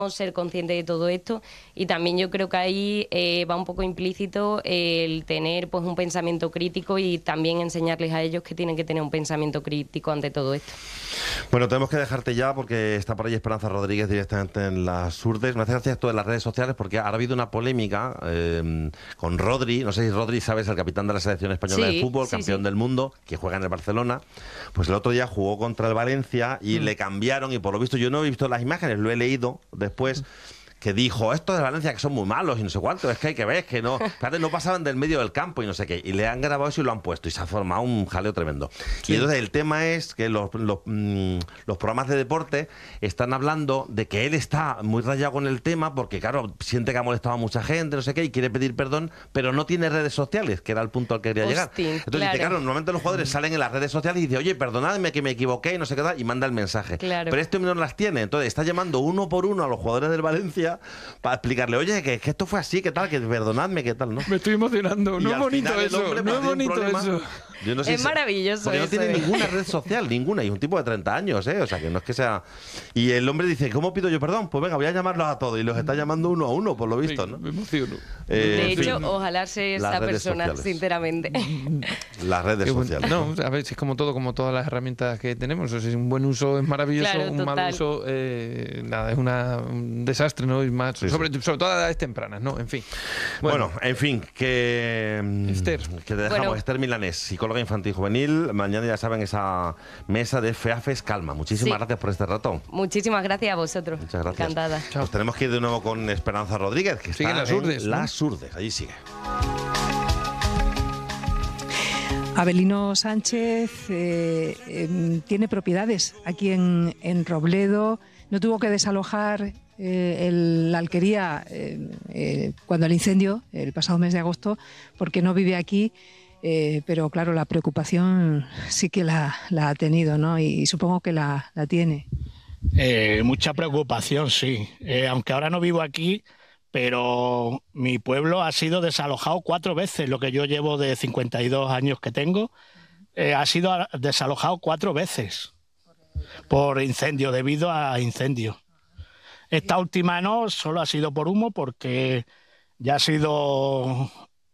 ser conscientes de todo esto, y también yo creo que ahí va un poco implícito el tener pues un pensamiento crítico y también enseñarles a ellos que tienen que tener un pensamiento crítico ante todo esto. Bueno, tenemos que dejarte ya porque está por ahí Esperanza Rodríguez directamente en las Urdes. Me hace gracia esto de las redes sociales porque ha habido una polémica con Rodri. No sé si Rodri, sabes, el capitán de la selección española de fútbol, campeón del mundo, que juega en el Barcelona. Pues el otro día jugó contra el Valencia y le cambiaron, y por lo visto yo no he visto las imágenes, lo he leído después, que dijo, estos de Valencia que son muy malos y no sé cuánto, es que hay que ver, que no, fíjate, no pasaban del medio del campo y no sé qué, y le han grabado eso y lo han puesto y se ha formado un jaleo tremendo. Sí. Y entonces el tema es que los programas de deporte están hablando de que él está muy rayado con el tema porque, claro, siente que ha molestado a mucha gente, no sé qué, y quiere pedir perdón, pero no tiene redes sociales, que era el punto al que quería llegar. Entonces, claro, normalmente los jugadores salen en las redes sociales y dicen, oye, perdonadme que me equivoqué y no sé qué tal, y manda el mensaje. Claro. Pero este hombre no las tiene, entonces está llamando uno por uno a los jugadores del Valencia para explicarle, oye, que esto fue así, que tal, que perdonadme, que tal, ¿no? Me estoy emocionando, no es bonito eso, no es bonito eso. Yo no sé es maravilloso. Porque no tiene ninguna red social, ninguna, y un tipo de 30 años, o sea, que no es que sea... Y el hombre dice, ¿cómo pido yo perdón? Pues venga, voy a llamarlos a todos, y los está llamando uno a uno, por lo visto, ¿no? Me emociono. De hecho, ojalá sea esa persona, sociales. Sinceramente. Las redes sociales. No, a ver, es como todo, como todas las herramientas que tenemos. O sea, un buen uso es maravilloso, claro, un mal uso, nada, es un desastre, ¿no? Y más, sobre todo a edades tempranas, ¿no? En fin. Bueno, en fin, que te dejamos, Esther Milanés, psicóloga infantil juvenil. Mañana, ya saben, esa mesa de FEAFES Calma. Muchísimas gracias por este rato. Muchísimas gracias a vosotros. Muchas gracias. Encantada. Pues tenemos que ir de nuevo con Esperanza Rodríguez, que sigue está en las Urdes, en Las Urdes. Allí sigue. Avelino Sánchez tiene propiedades aquí en Robledo. No tuvo que desalojar la alquería cuando el incendio, el pasado mes de agosto, porque no vive aquí. Pero claro, la preocupación sí que la ha tenido, ¿no? Y supongo que la tiene. Mucha preocupación, sí. Aunque ahora no vivo aquí, pero mi pueblo ha sido desalojado 4 veces. Lo que yo llevo de 52 años que tengo, ha sido desalojado 4 veces por incendio, debido a incendios. Esta última no, solo ha sido por humo, porque ya ha sido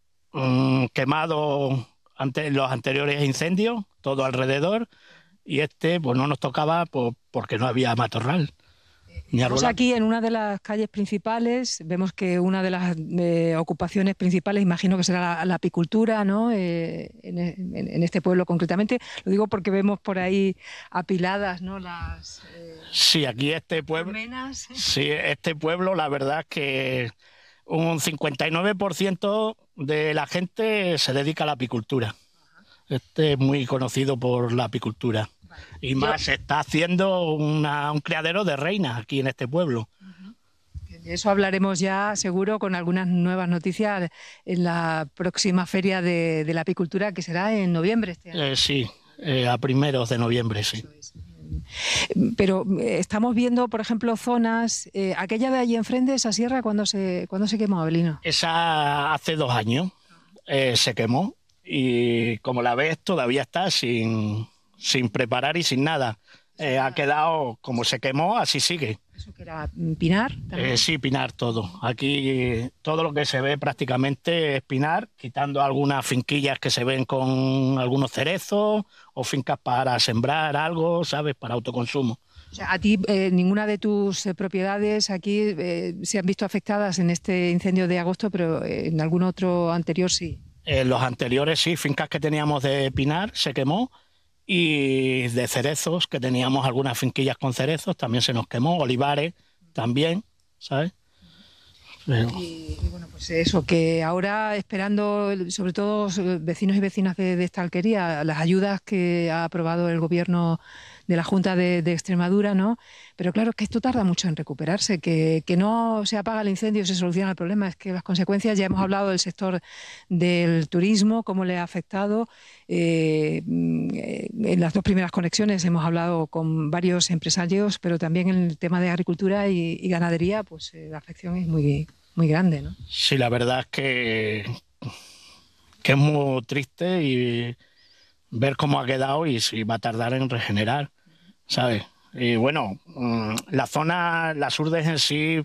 quemado ante los anteriores incendios, todo alrededor, y pues no nos tocaba porque no había matorral. Estamos aquí en una de las calles principales. Vemos que una de las ocupaciones principales, imagino que será la apicultura, ¿no? En este pueblo concretamente. Lo digo porque vemos por ahí apiladas, ¿no? Las sí, aquí este pueblo. Colmenas. Sí, este pueblo, la verdad es que un 59% de la gente se dedica a la apicultura. Este es muy conocido por la apicultura. Y más, se está haciendo un criadero de reinas aquí en este pueblo. De eso hablaremos ya, seguro, con algunas nuevas noticias en la próxima feria de la apicultura, que será en noviembre este año. Sí, a primeros de noviembre, sí. Pero estamos viendo, por ejemplo, zonas... aquella de allí enfrente, esa sierra, ¿cuándo se quemó, Avelino? Esa hace 2 años se quemó, y como la ves, todavía está sin preparar y sin nada. Ha quedado como se quemó, así sigue. ¿Eso que era pinar? Sí, pinar todo. Aquí todo lo que se ve prácticamente es pinar, quitando algunas finquillas que se ven con algunos cerezos o fincas para sembrar algo, ¿sabes?, para autoconsumo. O sea, a ti ninguna de tus propiedades aquí se han visto afectadas en este incendio de agosto, pero en algún otro anterior sí. Los anteriores sí, fincas que teníamos de pinar se quemó, y de cerezos, que teníamos algunas finquillas con cerezos, también se nos quemó, olivares también, ¿sabes? Pero... Y bueno, pues eso, que ahora esperando, sobre todo vecinos y vecinas de esta alquería, las ayudas que ha aprobado el gobierno de la Junta de Extremadura, ¿no? Pero claro, es que esto tarda mucho en recuperarse, que no se apaga el incendio y se soluciona el problema, es que las consecuencias, ya hemos hablado del sector del turismo, cómo le ha afectado. En las 2 primeras conexiones hemos hablado con varios empresarios, pero también en el tema de agricultura y ganadería, pues la afección es muy grande, ¿no? Sí, la verdad es que es muy triste, y ver cómo ha quedado y si va a tardar en regenerar, ¿sabes? Y bueno, la zona, Las Urdes en sí,